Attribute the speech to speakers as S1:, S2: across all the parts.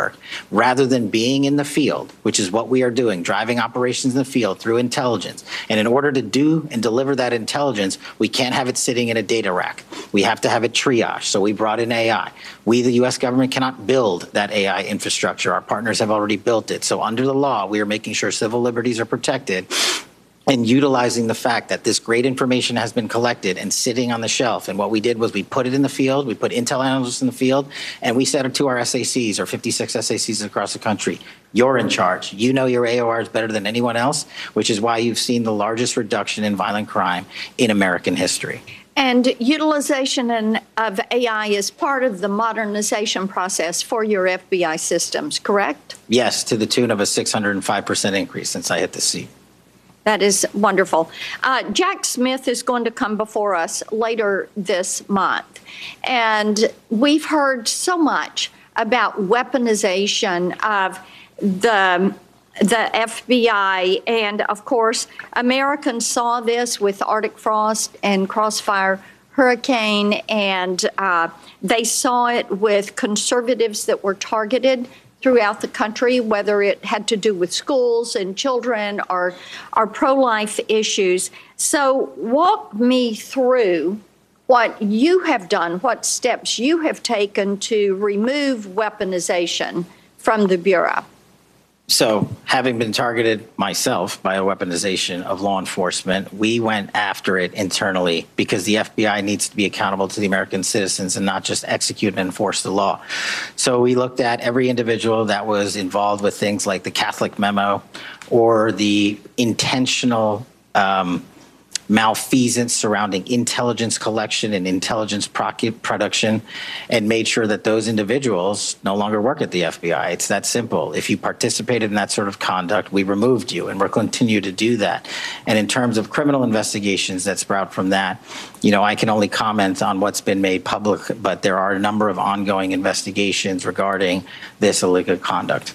S1: work, rather than being in the field, which is what we are doing, driving operations in the field through intelligence. And in order to do and deliver that intelligence, we can't have it sitting in a data rack. We have to have it triaged. So we brought in AI. We, the U.S. government, cannot build that AI infrastructure. Our partners have already built it. So under the law, we are making sure civil liberties are protected and utilizing the fact that this great information has been collected and sitting on the shelf. And what we did was we put it in the field, we put intel analysts in the field, and we said to our SACs, our 56 SACs across the country, you're in charge. You know your AORs better than anyone else, which is why you've seen the largest reduction in violent crime in American history.
S2: And utilization of AI is part of the modernization process for your FBI systems, correct?
S1: Yes, to the tune of a 605% increase since I hit the seat.
S2: That is wonderful. Jack Smith is going to come before us later this month. And we've heard so much about weaponization of the FBI. And of course, Americans saw this with Arctic frost and Crossfire Hurricane, and they saw it with conservatives that were targeted throughout the country, whether it had to do with schools and children or pro-life issues. So walk me through what you have done, what steps you have taken to remove weaponization from the Bureau.
S1: So, having been targeted myself by a weaponization of law enforcement, we went after it internally because the FBI needs to be accountable to the American citizens and not just execute and enforce the law. So we looked at every individual that was involved with things like the Catholic memo or the intentional malfeasance surrounding intelligence collection and intelligence production, and made sure that those individuals no longer work at the FBI. It's that simple. If you participated in that sort of conduct, we removed you, and we'll continue to do that. And in terms of criminal investigations that sprout from that, I can only comment on what's been made public, but there are a number of ongoing investigations regarding this illegal conduct.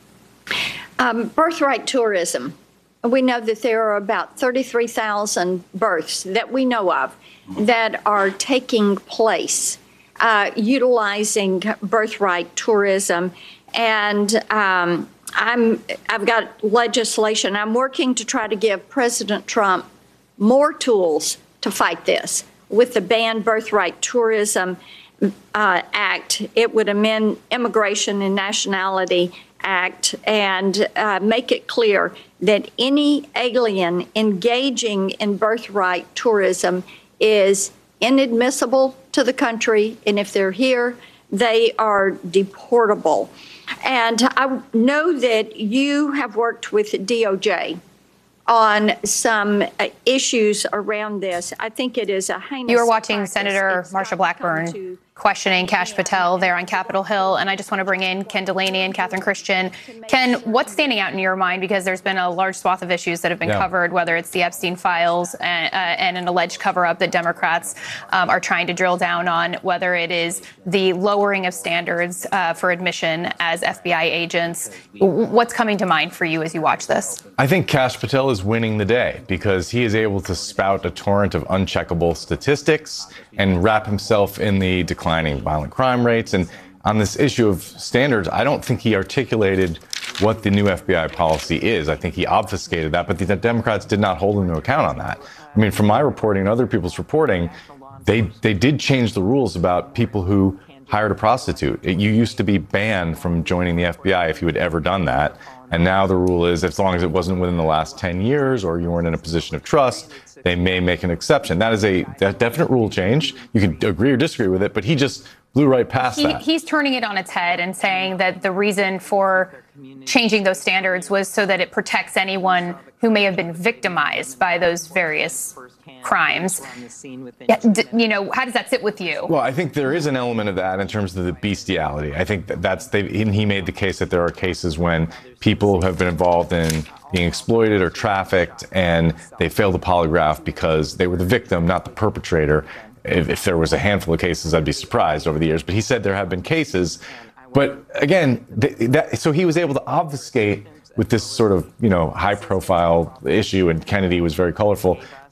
S2: Birthright tourism. We know that there are about 33,000 births that we know of that are taking place utilizing birthright tourism. And I've got legislation. I'm working to try to give President Trump more tools to fight this. With the Banned Birthright Tourism Act, it would amend Immigration and Nationality Act and make it clear that any alien engaging in birthright tourism is inadmissible to the country, and if they're here, they are deportable. And I know that you have worked with DOJ on some issues around this. I think it is a heinous.
S3: You were watching Senator Marsha Blackburn questioning Kash Patel there on Capitol Hill, and I just want to bring in Ken Delaney and Catherine Christian. Ken, what's standing out in your mind? Because there's been a large swath of issues that have been covered, whether it's the Epstein files and an alleged cover-up that Democrats are trying to drill down on, whether it is the lowering of standards for admission as FBI agents. What's coming to mind for you as you watch this?
S4: I think Kash Patel is winning the day because he is able to spout a torrent of uncheckable statistics and wrap himself in the declining violent crime rates. And on this issue of standards, I don't think he articulated what the new FBI policy is. I think he obfuscated that, but the Democrats did not hold him to account on that. I mean, from my reporting and other people's reporting, they did change the rules about people who hired a prostitute. You used to be banned from joining the FBI if you had ever done that. And now the rule is, as long as it wasn't within the last 10 years or you weren't in a position of trust, they may make an exception. That is a definite rule change. You can agree or disagree with it, but he just blew right past that.
S3: He's turning it on its head and saying that the reason for changing those standards was so that it protects anyone who may have been victimized by those various crimes. How does that sit with you?
S4: Well, I think there is an element of that in terms of the bestiality. I think he made the case that there are cases when people have been involved in being exploited or trafficked and they failed a polygraph because they were the victim, not the perpetrator. If there was a handful of cases, I'd be surprised over the years. But he said there have been cases. But again, so he was able to obfuscate with this sort of, high profile issue, and Kennedy was very colorful.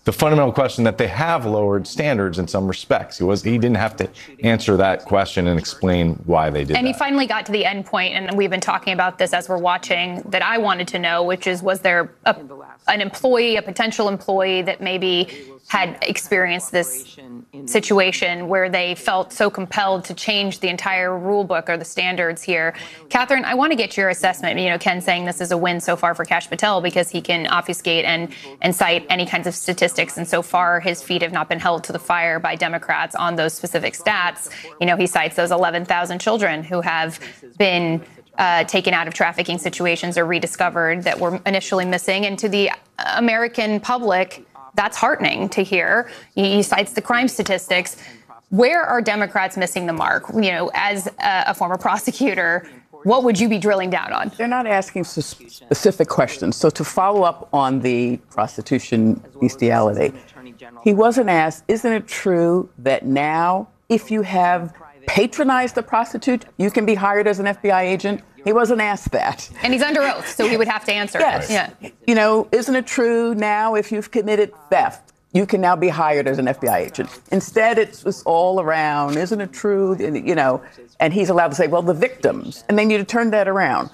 S4: the fundamental question that they have lowered standards in some respects. He didn't have to answer that question and explain why they did
S3: and
S4: that.
S3: He finally got to the end point, and we've been talking about this as we're watching, that I wanted to know, which is, was there an employee, a potential employee that maybe had experienced this situation where they felt so compelled to change the entire rule book or the standards here. Catherine, I want to get your assessment. Ken saying this is a win so far for Kash Patel because he can obfuscate and cite any kinds of statistics. And so far, his feet have not been held to the fire by Democrats on those specific stats. He cites those 11,000 children who have been taken out of trafficking situations or rediscovered that were initially missing. And to the American public, that's heartening to hear. He cites the crime statistics. Where are Democrats missing the mark? As a former prosecutor, what would you be drilling down on?
S5: They're not asking specific questions. So to follow up on the prostitution bestiality, he wasn't asked, isn't it true that now if you have patronized a prostitute, you can be hired as an FBI agent? He wasn't asked that.
S3: And he's under oath, so he would have to answer.
S5: Yes.
S3: Yeah.
S5: Isn't it true now if you've committed theft, you can now be hired as an FBI agent? Instead, it's all around, isn't it true? And he's allowed to say, well, the victims. And they need to turn that around.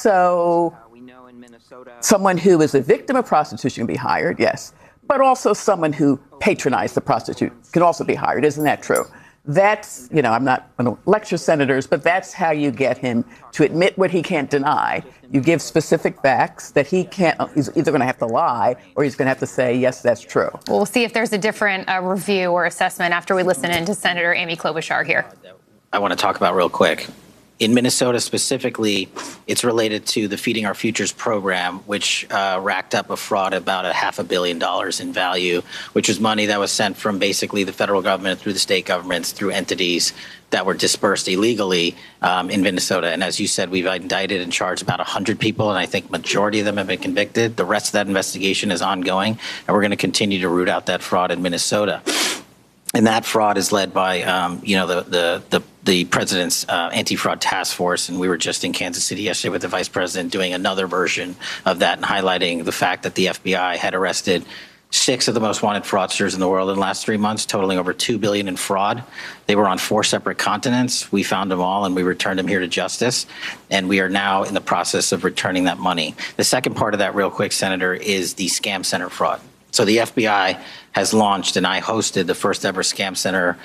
S5: So someone who is a victim of prostitution can be hired, yes. But also someone who patronized the prostitute can also be hired. Isn't that true? That's, I'm not going to lecture senators, but that's how you get him to admit what he can't deny. You give specific facts that he's either going to have to lie or he's going to have to say, yes, that's true.
S3: Well, we'll see if there's a different review or assessment after we listen in to Senator Amy Klobuchar here.
S1: I want to talk about real quick. In Minnesota specifically, it's related to the Feeding Our Futures program, which racked up a fraud about $500 million in value, which was money that was sent from basically the federal government through the state governments through entities that were dispersed illegally in Minnesota. And as you said, we've indicted and charged about 100 people, and I think majority of them have been convicted. The rest of that investigation is ongoing, and we're going to continue to root out that fraud in Minnesota. And that fraud is led by, the president's anti-fraud task force. And we were just in Kansas City yesterday with the vice president doing another version of that and highlighting the fact that the FBI had arrested 6 of the most wanted fraudsters in the world in the last 3 months, totaling over $2 billion in fraud. They were on 4 separate continents. We found them all and we returned them here to justice. And we are now in the process of returning that money. The second part of that real quick, Senator, is the scam center fraud. So the FBI has launched, and I hosted the first ever Scam Center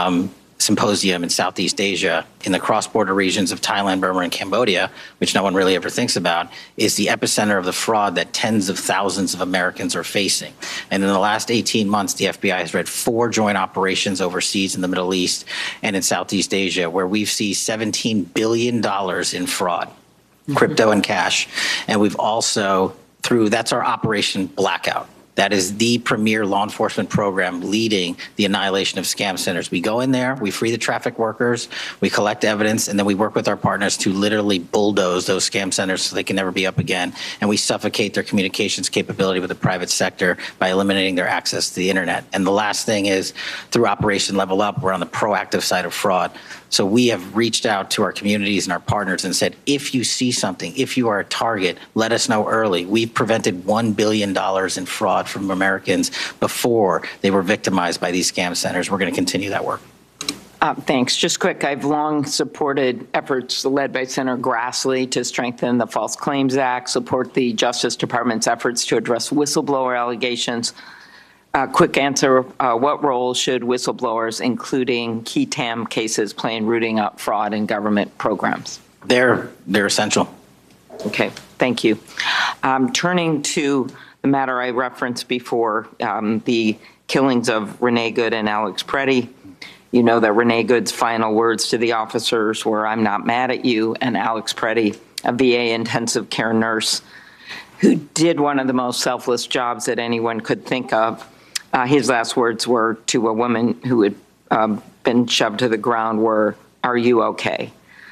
S1: symposium in Southeast Asia in the cross-border regions of Thailand, Burma, and Cambodia, which no one really ever thinks about, is the epicenter of the fraud that tens of thousands of Americans are facing. And in the last 18 months, the FBI has led 4 joint operations overseas in the Middle East and in Southeast Asia, where we've seen $17 billion in fraud, crypto and cash. And we've also, that's our Operation Blackout. That is the premier law enforcement program leading the annihilation of scam centers. We go in there, we free the traffic workers, we collect evidence, and then we work with our partners to literally bulldoze those scam centers so they can never be up again. And we suffocate their communications capability with the private sector by eliminating their access to the internet. And the last thing is, through Operation Level Up, we're on the proactive side of fraud. So we have reached out to our communities and our partners and said, if you see something, if you are a target, let us know early. We've prevented $1 billion in fraud from Americans before they were victimized by these scam centers. We're going to continue that work.
S6: Thanks. Just quick, I've long supported efforts led by Senator Grassley to strengthen the False Claims Act, support the Justice Department's efforts to address whistleblower allegations. Quick answer, what role should whistleblowers, including key TAM cases, play in rooting out fraud in government programs?
S1: They're essential.
S6: Okay, thank you. Turning to the matter I referenced before, the killings of Renee Good and Alex Preddy. You know that Renee Good's final words to the officers were, "I'm not mad at you," and Alex Preddy, a VA intensive care nurse who did one of the most selfless jobs that anyone could think of, his last words were to a woman who had been shoved to the ground were, "Are you okay?"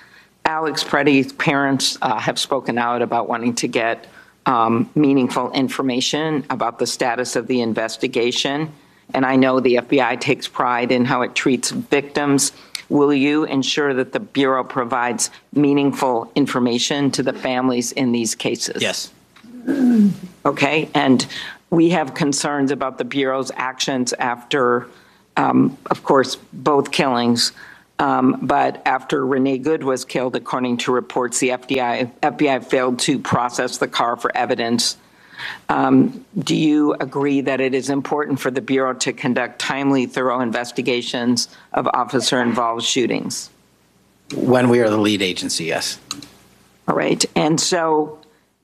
S6: Alex Preddy's parents have spoken out about wanting to get meaningful information about the status of the investigation. And I know the FBI takes pride in how it treats victims. Will you ensure that the Bureau provides meaningful information to the families in these cases?
S1: Yes.
S6: Okay. And we have concerns about the Bureau's actions after, of course, both killings. But after Renee Good was killed, according to reports, the FBI failed to process the car for evidence. Do you agree that it is important for the Bureau to conduct timely, thorough investigations of officer-involved shootings?
S1: When we are the lead agency, yes.
S6: All right. And so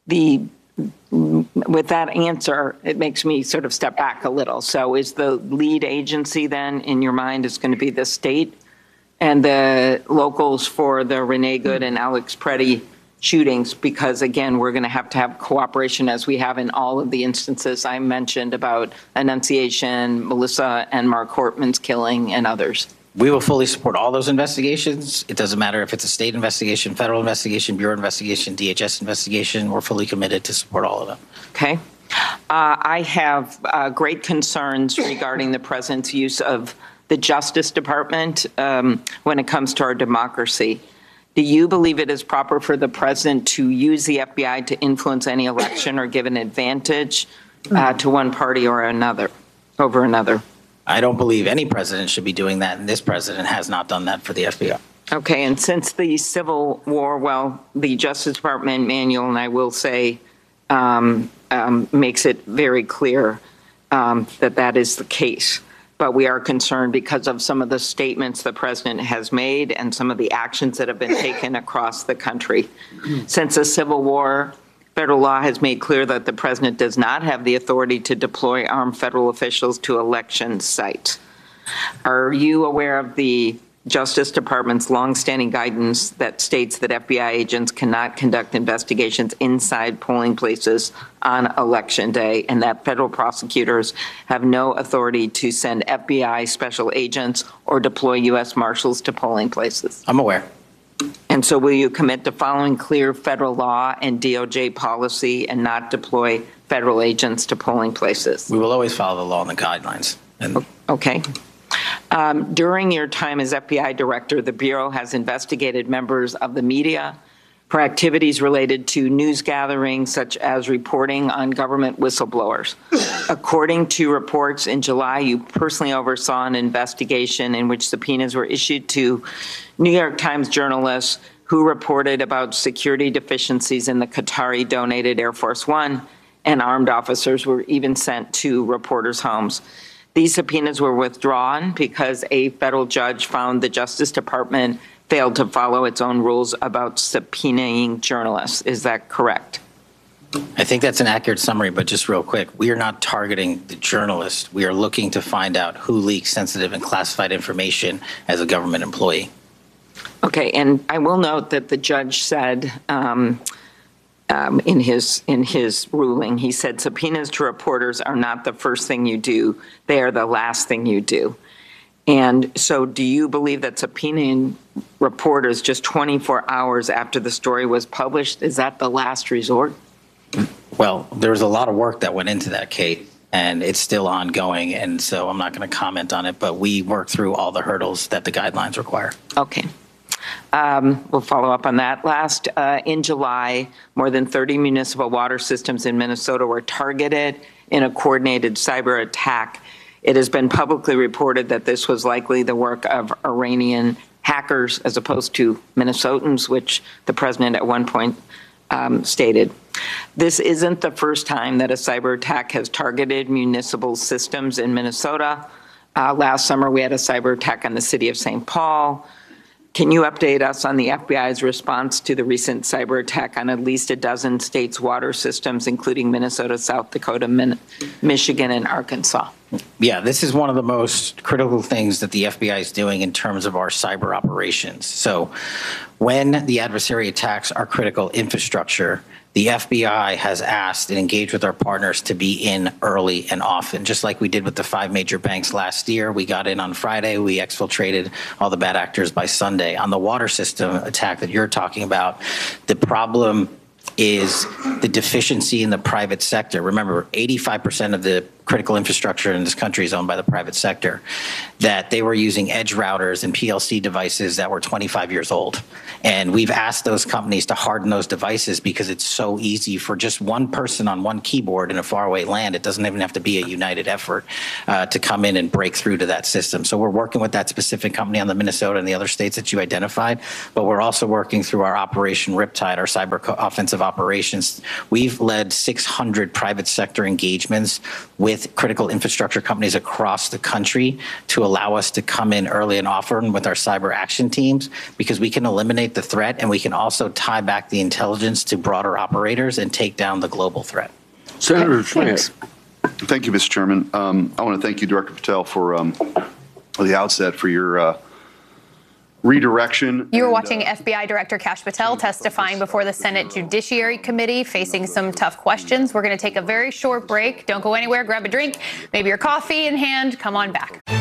S6: with that answer, it makes me sort of step back a little. So is the lead agency then, in your mind, is going to be the state and the locals for the Renee Good and Alex Preddy shootings? Because, again, we're going to have cooperation, as we have in all of the instances I mentioned about Annunciation, Melissa and Mark Hortman's killing, and others.
S1: We will fully support all those investigations. It doesn't matter if it's a state investigation, federal investigation, Bureau investigation, DHS investigation. We're fully committed to support all of them.
S6: Okay. I have great concerns regarding the president's use of the Justice Department when it comes to our democracy. Do you believe it is proper for the president to use the FBI to influence any election or give an advantage to one party or another over another?
S1: I don't believe any president should be doing that, and this president has not done that for the FBI.
S6: Okay, and since the Civil War, well, the Justice Department manual, and I will say, makes it very clear that that is the case. But we are concerned because of some of the statements the president has made and some of the actions that have been taken across the country. Since the Civil War, federal law has made clear that the president does not have the authority to deploy armed federal officials to election sites. Are you aware of the Justice Department's longstanding guidance that states that FBI agents cannot conduct investigations inside polling places on Election Day, and that federal prosecutors have no authority to send FBI special agents or deploy U.S. Marshals to polling places?
S1: I'm aware.
S6: And so will you commit to following clear federal law and DOJ policy and not deploy federal agents to polling places?
S1: We will always follow the law and the guidelines.
S6: Okay. During your time as FBI director, the Bureau has investigated members of the media for activities related to news gathering, such as reporting on government whistleblowers. According to reports in July, you personally oversaw an investigation in which subpoenas were issued to New York Times journalists who reported about security deficiencies in the Qatari-donated Air Force One, and armed officers were even sent to reporters' homes. These subpoenas were withdrawn because a federal judge found the Justice Department failed to follow its own rules about subpoenaing journalists. Is that correct?
S1: I think that's an accurate summary, but just real quick, we are not targeting the journalist. We are looking to find out who leaks sensitive and classified information as a government employee.
S6: Okay, and I will note that the judge said in his ruling, he said subpoenas to reporters are not the first thing you do, they are the last thing you do. And so do you believe that subpoenaing reporters just 24 hours after the story was published, is that the last resort?
S1: Well, there was a lot of work that went into that, Kate, and it's still ongoing, and so I'm not going to comment on it, but we worked through all the hurdles that the guidelines require.
S6: Okay. We'll follow up on that. Last, in July, more than 30 municipal water systems in Minnesota were targeted in a coordinated cyber attack. It has been publicly reported that this was likely the work of Iranian hackers as opposed to Minnesotans, which the president at one point stated. This isn't the first time that a cyber attack has targeted municipal systems in Minnesota. Last summer, we had a cyber attack on the city of St. Paul. Can you update us on the FBI's response to the recent cyber attack on at least a dozen states' water systems, including Minnesota, South Dakota, Michigan, and Arkansas?
S1: Yeah, this is one of the most critical things that the FBI is doing in terms of our cyber operations. So when the adversary attacks our critical infrastructure, the FBI has asked and engaged with our partners to be in early and often, just like we did with the 5 major banks last year. We got in on Friday. We exfiltrated all the bad actors by Sunday. On the water system attack that you're talking about, the problem is the deficiency in the private sector. Remember, 85% of the critical infrastructure in this country is owned by the private sector, that they were using edge routers and PLC devices that were 25 years old. And we've asked those companies to harden those devices because it's so easy for just one person on one keyboard in a faraway land. It doesn't even have to be a united effort to come in and break through to that system. So we're working with that specific company on the Minnesota and the other states that you identified, but we're also working through our Operation Riptide, our cyber offensive operations. We've led 600 private sector engagements with critical infrastructure companies across the country to allow us to come in early and often with our cyber action teams, because we can eliminate the threat and we can also tie back the intelligence to broader operators and take down the global threat.
S7: Senator Schmidt.
S8: Thank you, Mr. Chairman. I want to thank you, Director Patel, for the outset for your redirection.
S3: You were watching FBI Director Kash Patel testifying before the Senate Judiciary Committee, facing some tough questions. We're going to take a very short break. Don't go anywhere. Grab a drink, maybe your coffee in hand. Come on back.